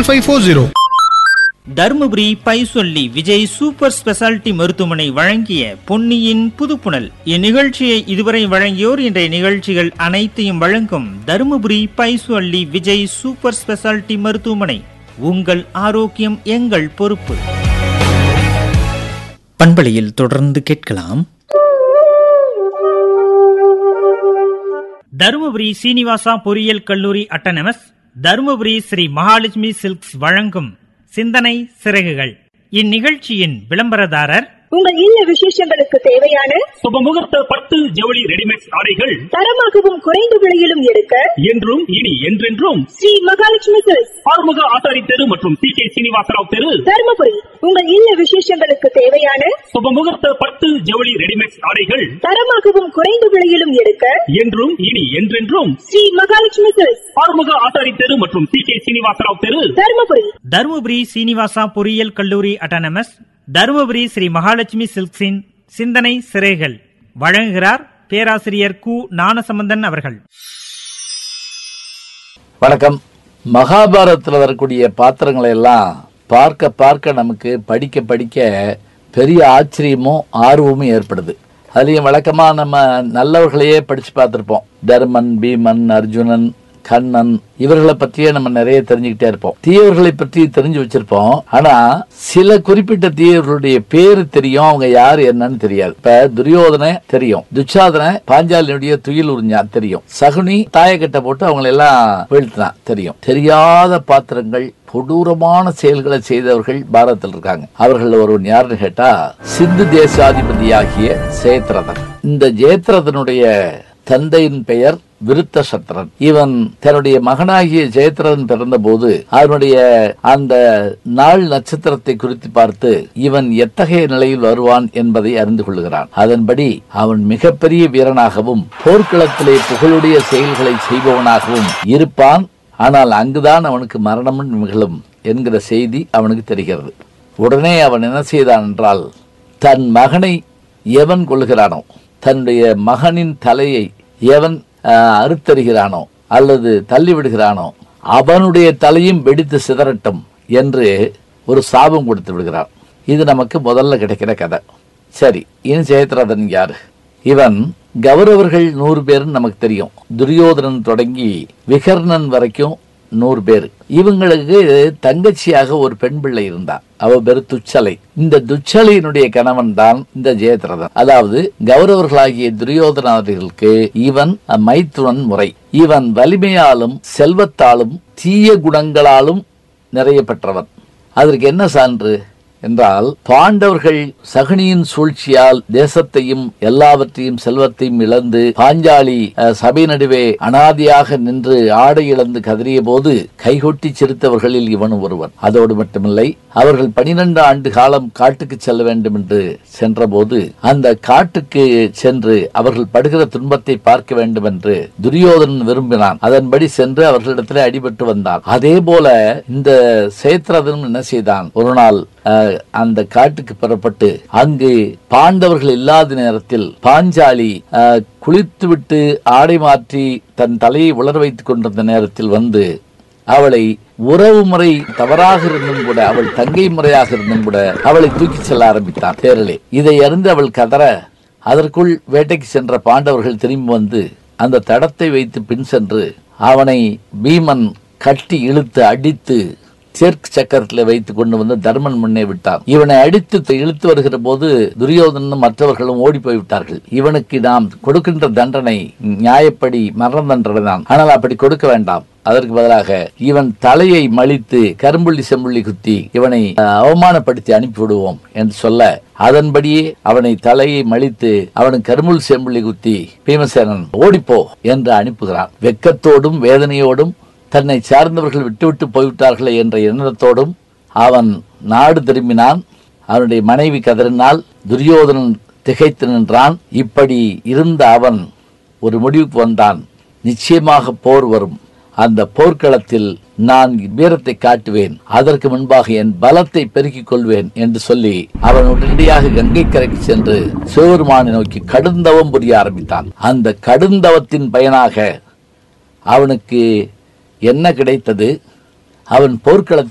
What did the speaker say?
5540. Dharmapuri பைசொல்லி Vijay super speciality மருத்துவமனை வழங்கிய பொன்னியின் புதுப்புணல். இந்நிகழ்ச்சியை இதுவரை வழங்கியோர் இன்றைய நிகழ்ச்சிகள் அனைத்தையும் வழங்கும் தருமபுரி பைசொல்லி விஜய் சூப்பர் ஸ்பெஷாலிட்டி மருத்துவமனை. உங்கள் ஆரோக்கியம் எங்கள் பொறுப்பு. பண்பலையில் தொடர்ந்து கேட்கலாம். தருமபுரி சீனிவாசா பொறியியல் கல்லூரி அட்டானமஸ், தருமபுரி ஸ்ரீ மகாலட்சுமி சில்க்ஸ் வழங்கும் சிந்தனை சிறகுகள். இந்நிகழ்ச்சியின் விளம்பரதாரர் உங்கள் இல்ல விசேஷங்களுக்கு தேவையான சுபமுகூர்த்த பட்டு ஜவுளி ரெடிமேட் ஆடைகள் தரமாகவும் குறைந்த விலையிலும் எடுக்க என்றும் இனி என்றென்றும் ஸ்ரீ மகாலட்சுமி சில்க்ஸ், ஆறுமுக ஆசாரி தெரு மற்றும் சி கே சீனிவாசராவ் தெரு, தருமபுரி. உங்கள் இல்ல விசேஷங்களுக்கு தேவையான சுபமுகூர்த்த பட்டு ஜவுளி ரெடிமேட் ஆடைகள் தரமாகவும் குறைந்த விலையிலும் எடுக்க என்றும் இனி என்றென்றும் ஸ்ரீ மகாலட்சுமி சில்க்ஸ், ஆறுமுக ஆசாரி தெரு மற்றும் சி கே சீனிவாசராவ் தெரு, தருமபுரி. தருமபுரி சீனிவாசா பொறியியல் கல்லூரி அட்டானமஸ், தருமபுரி ஸ்ரீ மகாலட்சுமி சில்க்ஸின் சிந்தனை சிறைகள் வழங்குகிறார் பேராசிரியர் கு ஞானசம்பந்தன் அவர்கள். வணக்கம். மகாபாரதத்தில் வரக்கூடிய பாத்திரங்களை எல்லாம் பார்க்க பார்க்க நமக்கு படிக்க படிக்க பெரிய ஆச்சரியமும் ஆர்வமும் ஏற்படுது. அதுலயும் வழக்கமா நம்ம நல்லவர்களையே படிச்சு பார்த்திருப்போம். தர்மன், பீமன், அர்ஜுனன், கண்ணன், இவர்களை பற்றியே நம்ம நிறைய தெரிஞ்சுக்கிட்டே இருப்போம். தீயவர்களை பற்றி தெரிஞ்சு வச்சிருப்போம். ஆனா சில குறிப்பிட்ட தீயவர்களுடைய பேரு தெரியும், அவங்க யாரு என்னன்னு தெரியாது. இப்ப துரியோதனை தெரியும், துச்சாதனை பாஞ்சாலியுடைய துயில் உறிஞ்சான் தெரியும், சகுனி தாயக்கட்டை போட்டு அவங்களை எல்லாம் வீழ்த்தினான் தெரியும். தெரியாத பாத்திரங்கள், கொடூரமான செயல்களை செய்தவர்கள் பாரதத்தில் இருக்காங்க. அவர்கள் ஒருவன் யாருன்னு கேட்டா சிந்து தேசாதிபதியாகிய ஜெயத்ரதன். இந்த ஜெயத்ரதனுடைய தந்தையின் பெயர் விருத்தசத்ரன். இவன் தன்னுடைய மகனாகிய ஜெயத்ரதன் பிறந்த போது அவனுடைய அந்த நாள் நட்சத்திரத்தை குறித்து பார்த்து இவன் எத்தகைய நிலையில் வருவான் என்பதை அறிந்து கொள்கிறான். அதன்படி அவன் மிகப்பெரிய வீரனாகவும் போர்க்களத்திலே புகழுடைய செயல்களை செய்பவனாகவும் இருப்பான். ஆனால் அங்குதான் அவனுக்கு மரணமும் நிகழும் என்கிற செய்தி அவனுக்கு தெரிகிறது. உடனே அவன் என்ன செய்தான் என்றால், தன் மகனை எவன் கொள்கிறானோ, தன்னுடைய மகனின் தலையை எவன் அறுத்தறிகிறானோ அல்லது தள்ளிவிடுகிறானோ அவனுடைய தலையும் வெடித்து சிதறட்டும் என்று ஒரு சாபம் கொடுத்து விடுகிறான். இது நமக்கு முதல்ல கிடைக்கிற கதை. சரி, இனி ஜெயத்ரதன் யாரு? இவன் கௌரவர்கள் 100 பேர் நமக்கு தெரியும். துரியோதனன் தொடங்கி விகர்ணன் வரைக்கும் 100 பேர். இவங்களுக்கு தங்கச்சியாக ஒரு பெண் பிள்ளை இருந்தா, அவ பேரு துச்சலை. இந்த துச்சலையினுடைய கணவன் தான் இந்த ஜெயத்ரதன். அதாவது கௌரவர்களாகிய துரியோதனர்களுக்கு இவன் மைத்துனன் முறை. இவன் வலிமையாலும் செல்வத்தாலும் தீய குணங்களாலும் நிறைய பெற்றவன். அதற்கு என்ன சான்று என்றால், பாண்டவர்கள் சகுனியின் சூழ்ச்சியால் தேசத்தையும் எல்லாவற்றையும் செல்வத்தையும் இழந்து பாஞ்சாலி சபை நடுவே அனாதியாக நின்று ஆடை இழந்து கதறிய போது கைகொட்டி சிரித்தவர்களில் இவனும் ஒருவன். அதோடு மட்டுமில்லை, அவர்கள் 12 ஆண்டு காலம் காட்டுக்கு செல்ல வேண்டும் என்று சென்ற போது அந்த காட்டுக்கு சென்று அவர்கள் படுகிற துன்பத்தை பார்க்க வேண்டும் என்று துரியோதனன் விரும்பினான். அதன்படி சென்று அவர்களிடத்தில் அடிபட்டு வந்தான். அதே போல இந்த ஜெயத்ரதன் என்ன செய்தான், ஒரு நாள் அந்த காட்டுக்கு புறப்பட்டு அங்கு பாண்டவர்கள் இல்லாத நேரத்தில் பாஞ்சாலி குளித்துவிட்டு ஆடை மாற்றி தன் தலையை உலர வைத்துக் கொண்டிருந்த நேரத்தில் வந்து அவளை உறவு முறை தவறாக இருந்தும் கூட, அவள் தங்கை முறையாக இருந்தும் கூட அவளை தூக்கி செல்ல ஆரம்பித்தான் தேரிலே. இதை அறிந்து அவள் கதற, அதற்குள் வேட்டைக்கு சென்ற பாண்டவர்கள் திரும்பி வந்து அந்த தடத்தை வைத்து பின் சென்று அவனை பீமன் கட்டி இழுத்து அடித்து தேர்க் சக்கரத்தில் வைத்துக் கொண்டு வந்து தர்மன் முன்னே விட்டான். இவனை அடித்து இழுத்து வருகிற போது துரியோதனும் மற்றவர்களும் ஓடி போய்விட்டார்கள். இவனுக்கு நாம் கொடுக்கின்ற தண்டனை நியாயப்படி மரண தண்டனை தான். ஆனால் அப்படி கொடுக்க வேண்டாம். அதற்கு பதிலாக இவன் தலையை மலித்து கரும்புள்ளி செம்புள்ளி குத்தி இவனை அவமானப்படுத்தி அனுப்பிவிடுவோம் என்று சொல்ல, அதன்படியே அவனை தலையை மலித்து அவனுக்கு கரும்புள்ளி செம்புள்ளி குத்தி பீமசேனன் ஓடிப்போ என்று அனுப்புகிறான். வெக்கத்தோடும் வேதனையோடும் தன்னை சார்ந்தவர்கள் விட்டுவிட்டு போய்விட்டார்களே என்ற எண்ணத்தோடும் அவன் நாடு திரும்பினான். அவனுடைய மனைவி கதறினால், துரியோதனன் திகைத்து நின்றான். இப்படி இருந்த அவன் ஒரு முடிவுக்கு வந்தான். நிச்சயமாக போர் வரும், அந்த போர்க்களத்தில் நான் வீரத்தை காட்டுவேன், அதற்கு முன்பாக என் பலத்தை பெருக்கிக் கொள்வேன் என்று சொல்லி அவன் உடனடியாக கங்கை கரைக்கு சென்று சிவபெருமானை நோக்கி கடுந்தவம் புரிய ஆரம்பித்தான். அந்த கடுந்தவத்தின் பயனாக அவனுக்கு என்ன கிடைத்தது? அவன் போர்க்களத்தில்